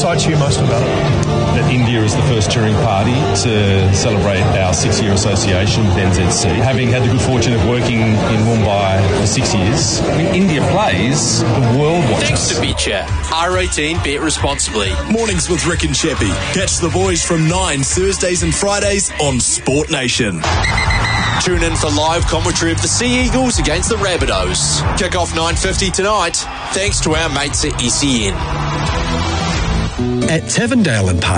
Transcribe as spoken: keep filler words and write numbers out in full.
excites you most about it? That India is the first touring party to celebrate our six-year association with N Z C. Having had the good fortune of working in Mumbai for six years, when India plays, the world watches. Thanks to Bitcher. R eighteen, bet responsibly. Mornings with Rick and Chappie. Catch the boys from nine Thursdays and Fridays on Sport Nation. Tune in for live commentary of the Sea Eagles against the Rabbitohs. Kick off nine fifty tonight, thanks to our mates at S E N. At Tavendale and Park